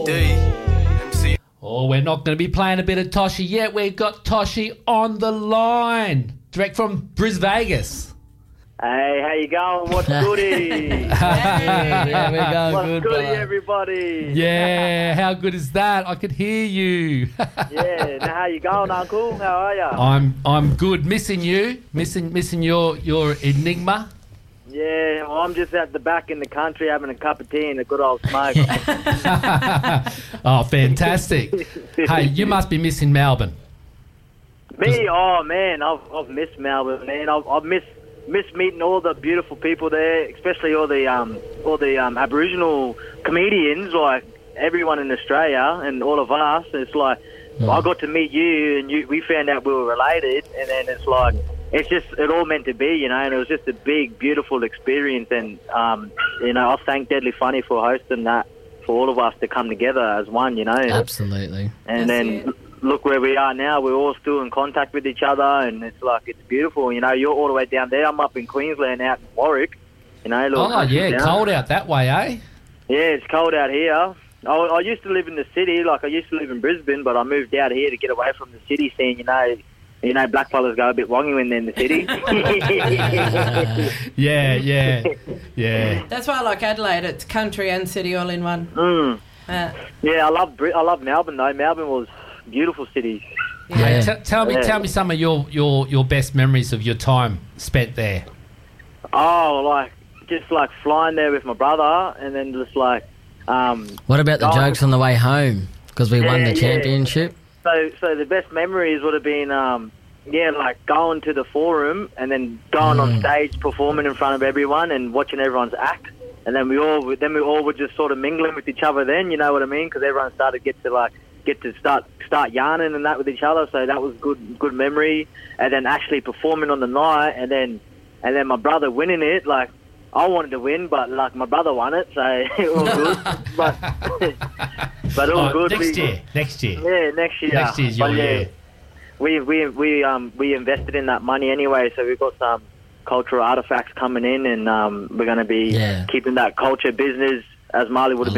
Oh, we're not going to be playing a bit of Toshi yet. We've got Toshi on the line, direct from Bris Vegas. Hey, how you going? What's goody? Yeah, we're going What's good, goody, brother. everybody? Yeah, how good is that? I could hear you. Yeah, now how you going, Uncle? How are you? I'm good. Missing you. Missing your enigma. Yeah, well, I'm just at the back in the country having a cup of tea and a good old smoke. Oh, fantastic. Hey, you must be missing Melbourne. Me? Oh, man, I've missed Melbourne, man. I've missed meeting all the beautiful people there, especially all the Aboriginal comedians, like everyone in Australia and all of us. It's like I got to meet you, and we found out we were related, and then it's like it all meant to be, you know. And it was just a big, beautiful experience, and I thank Deadly Funny for hosting that for all of us to come together as one, you know. Absolutely. And then look where we are now. We're all still in contact with each other, and it's like it's beautiful. You know, you're all the way down there. I'm up in Queensland, out in Warwick. You know, Oh, yeah, down. cold out that way, eh? Yeah, it's cold out here. I used to live in the city, like I used to live in Brisbane, but I moved out here to get away from the city scene. You know, black fellas go a bit wongy when they're in the city. Yeah. That's why I like Adelaide. It's country and city all in one. Yeah, I love Melbourne though. Melbourne was a beautiful city. Hey, tell me some of your best memories of your time spent there. Oh, just flying there with my brother, and then just What about the jokes on the way home? Because we won the championship. So the best memories would have been, going to the forum and then going on stage, performing in front of everyone and watching everyone's act. And then we all were just sort of mingling with each other. Then, you know what I mean? Because everyone started get to start yarning and that with each other. So that was good memory. And then actually performing on the night, and then my brother winning it. Like, I wanted to win, but my brother won it, so it was good. But it was good. Next year. Yeah, next year. Next year's your year. We invested in that money anyway, so we've got some cultural artifacts coming in, and we're going to be keeping that culture business, as Marley would have been